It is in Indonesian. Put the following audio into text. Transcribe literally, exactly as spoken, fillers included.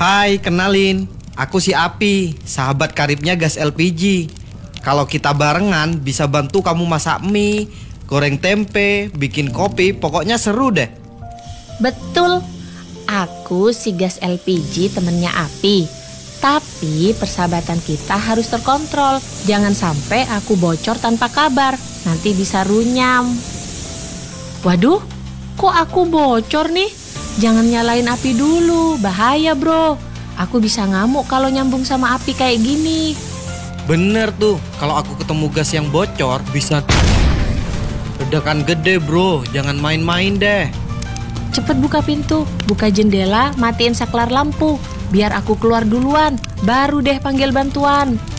Hai, kenalin. Aku si Api, sahabat karibnya gas L P G. Kalau kita barengan bisa bantu kamu masak mie, goreng tempe, bikin kopi, pokoknya seru deh. Betul, aku si gas L P G temennya Api. Tapi persahabatan kita harus terkontrol. Jangan sampai aku bocor tanpa kabar, nanti bisa runyam. Waduh, kok aku bocor nih? Jangan nyalain Api dulu, bahaya bro. Aku bisa ngamuk kalau nyambung sama Api kayak gini. Bener tuh, kalau aku ketemu gas yang bocor bisa ledakan gede bro, jangan main-main deh. Cepet buka pintu, buka jendela, matiin saklar lampu. Biar aku keluar duluan, baru deh panggil bantuan.